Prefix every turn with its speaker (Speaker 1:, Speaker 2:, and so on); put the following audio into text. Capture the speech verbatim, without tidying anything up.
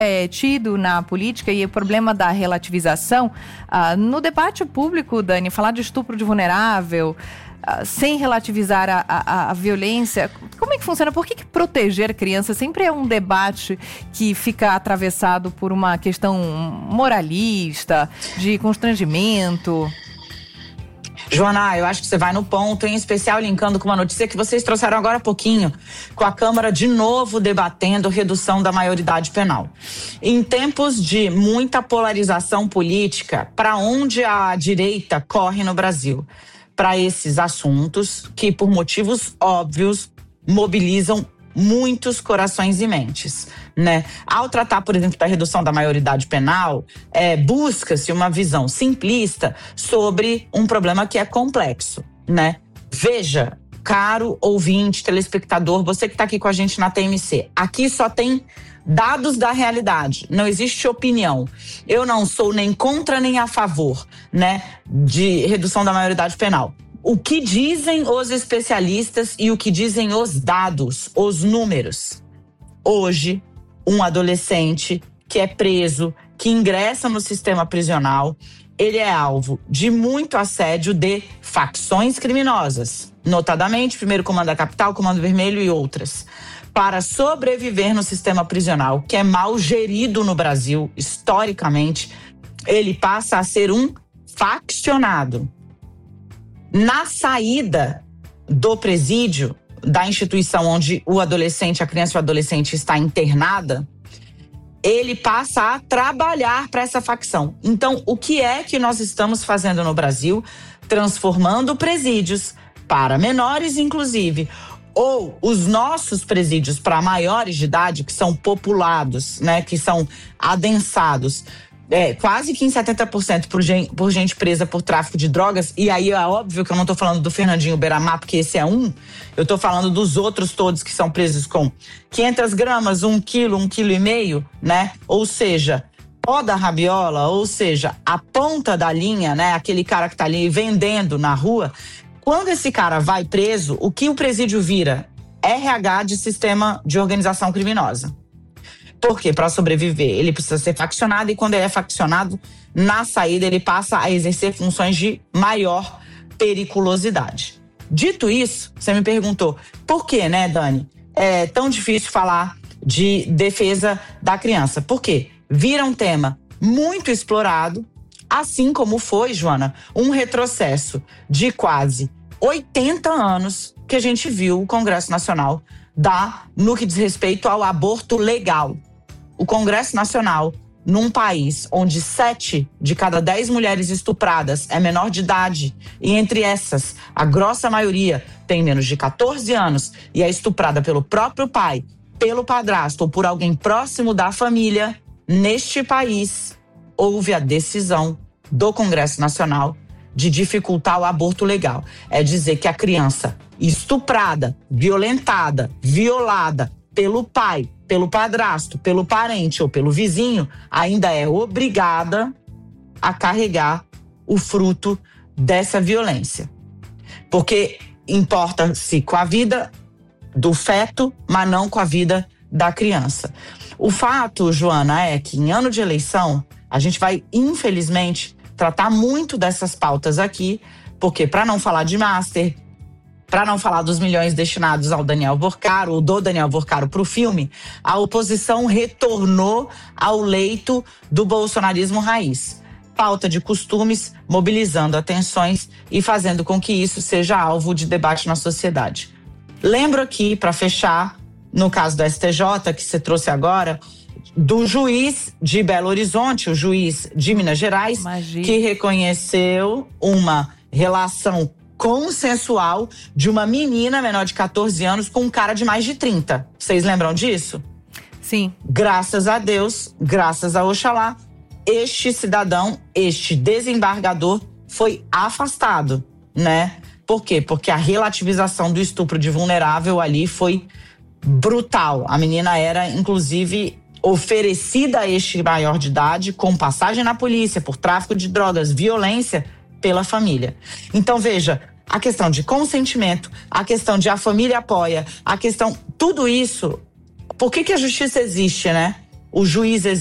Speaker 1: é tido na política e o problema da relativização. Ah, no debate público, Dani, falar de estupro de vulnerável, ah, sem relativizar a, a, a violência, como é que funciona? Por que, que proteger criança sempre é um debate que fica atravessado por uma questão moralista, de constrangimento?
Speaker 2: Joana, eu acho que você vai no ponto, em especial linkando com uma notícia que vocês trouxeram agora há pouquinho, com a Câmara de novo debatendo redução da maioridade penal. Em tempos de muita polarização política, para onde a direita corre no Brasil? Para esses assuntos que, por motivos óbvios, mobilizam muitos corações e mentes, né? Ao tratar, por exemplo, da redução da maioridade penal, é, busca-se uma visão simplista sobre um problema que é complexo, né? Veja, caro ouvinte, telespectador, você que está aqui com a gente na T M C, aqui só tem dados da realidade, não existe opinião. Eu não sou nem contra nem a favor, né, de redução da maioridade penal. O que dizem os especialistas e o que dizem os dados, os números? Hoje, um adolescente que é preso, que ingressa no sistema prisional, ele é alvo de muito assédio de facções criminosas, notadamente Primeiro Comando da Capital, Comando Vermelho e outras. Para sobreviver no sistema prisional, que é mal gerido no Brasil, historicamente, ele passa a ser um faccionado. Na saída do presídio, da instituição onde o adolescente, a criança ou o adolescente está internada, ele passa a trabalhar para essa facção. Então, o que é que nós estamos fazendo no Brasil? Transformando presídios para menores, inclusive, ou os nossos presídios para maiores de idade, que são populados, né, que são adensados, É, quase que em setenta por cento por gente, por gente presa por tráfico de drogas. E aí é óbvio que eu não tô falando do Fernandinho Beiramar, porque esse é um. Eu tô falando dos outros todos que são presos com quinhentas gramas, um quilo, um quilo e meio, né? Ou seja, pó da rabiola, ou seja, a ponta da linha, né? Aquele cara que tá ali vendendo na rua. Quando esse cara vai preso, o que o presídio vira? R H de sistema de organização criminosa. Porque para sobreviver ele precisa ser faccionado, e quando ele é faccionado, na saída ele passa a exercer funções de maior periculosidade. Dito isso, você me perguntou, por que, né, Dani, é tão difícil falar de defesa da criança? Por quê? Vira um tema muito explorado, assim como foi, Joana, um retrocesso de quase oitenta anos que a gente viu o Congresso Nacional dar no que diz respeito ao aborto legal. O Congresso Nacional, num país onde sete de cada dez mulheres estupradas é menor de idade, e entre essas, a grossa maioria tem menos de catorze anos e é estuprada pelo próprio pai, pelo padrasto ou por alguém próximo da família, neste país houve a decisão do Congresso Nacional de dificultar o aborto legal. É dizer que a criança estuprada, violentada, violada pelo pai, pelo padrasto, pelo parente ou pelo vizinho, ainda é obrigada a carregar o fruto dessa violência. Porque importa-se com a vida do feto, mas não com a vida da criança. O fato, Joana, é que em ano de eleição, a gente vai, infelizmente, tratar muito dessas pautas aqui, porque para não falar de Master, para não falar dos milhões destinados ao Daniel Vorcaro, ou do Daniel Vorcaro para o filme, a oposição retornou ao leito do bolsonarismo raiz. Pauta de costumes, mobilizando atenções e fazendo com que isso seja alvo de debate na sociedade. Lembro aqui, para fechar, no caso do S T J, que você trouxe agora, do juiz de Belo Horizonte, o juiz de Minas Gerais, Imagina. que reconheceu uma relação consensual de uma menina menor de catorze anos com um cara de mais de trinta. Vocês lembram disso?
Speaker 1: Sim.
Speaker 2: Graças a Deus, graças a Oxalá, este cidadão, este desembargador foi afastado, né? Por quê? Porque a relativização do estupro de vulnerável ali foi brutal. A menina era, inclusive, oferecida a este maior de idade com passagem na polícia por tráfico de drogas, violência pela família. Então, veja, a questão de consentimento, a questão de a família apoia, a questão, tudo isso, por que que a justiça existe, né? o juiz